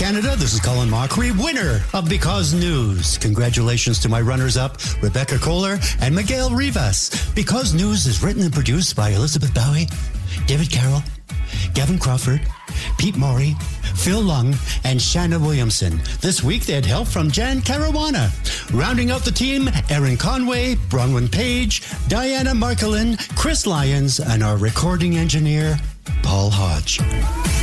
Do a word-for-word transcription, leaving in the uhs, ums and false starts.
Canada, this is Colin Mockery, winner of Because News. Congratulations to my runners-up, Rebecca Kohler and Miguel Rivas. Because News is written and produced by Elizabeth Bowie, David Carroll, Gavin Crawford, Pete Morey, Phil Lung, and Shanna Williamson. This week they had help from Jan Caruana. Rounding out the team, Aaron Conway, Bronwyn Page, Diana Markelin, Chris Lyons, and our recording engineer, Paul Hodge.